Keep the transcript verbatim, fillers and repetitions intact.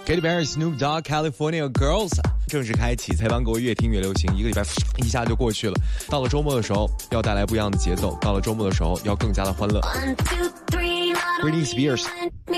Katy Perry Snoop Dogg California Girls 正式开启，才当各位越听越流行，一个礼拜一下就过去了。到了周末的时候要带来不一样的节奏，到了周末的时候要更加的欢乐。Britney Spears